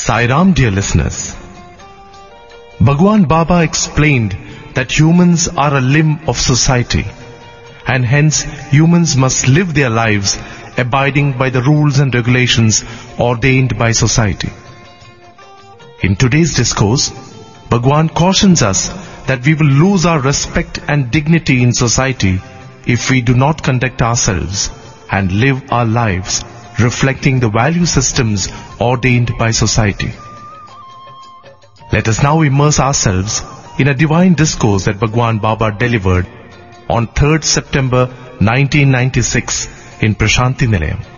Sai Ram, dear listeners. Bhagwan Baba explained that humans are a limb of society, and hence humans must live their lives abiding by the rules and regulations ordained by society. In today's discourse, Bhagwan cautions us that we will lose our respect and dignity in society if we do not conduct ourselves and live our lives reflecting the value systems ordained by society. Let us now immerse ourselves in a divine discourse that Bhagwan Baba delivered on 3rd September 1996 in Prashanti Nilayam.